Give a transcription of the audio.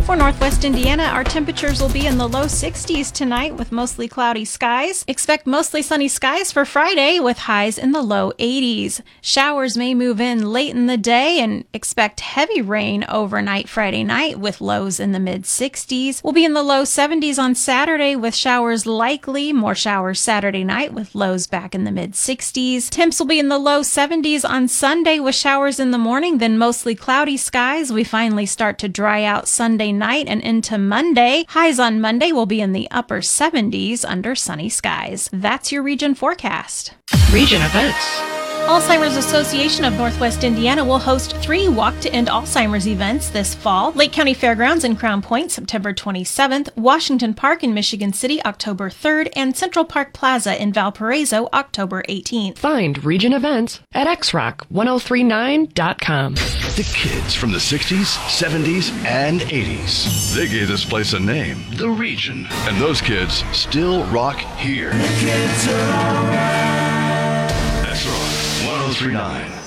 For Northwest Indiana, our temperatures will be in the low 60s tonight with mostly cloudy skies. Expect mostly sunny skies for Friday with highs in the low 80s. Showers may move in late in the day and expect heavy rain overnight Friday night with lows in the mid 60s. We'll be in the low 70s on Saturday with showers likely. More showers Saturday night with lows back in the mid 60s. Temps will be in the low 70s on Sunday with showers in the morning, then mostly cloudy skies. We finally start to dry out Sunday night and into Monday. Highs on Monday will be in the upper 70s under sunny skies. That's your region forecast. Region events. Alzheimer's Association of Northwest Indiana will host 3 Walk to End Alzheimer's events this fall. Lake County Fairgrounds in Crown Point, September 27th, Washington Park in Michigan City, October 3rd, and Central Park Plaza in Valparaiso, October 18th. Find region events at xrock1039.com. The kids from the 60s, 70s, and 80s. They gave this place a name, The Region. And those kids still rock here. The kids are alright. That's Rock 1039.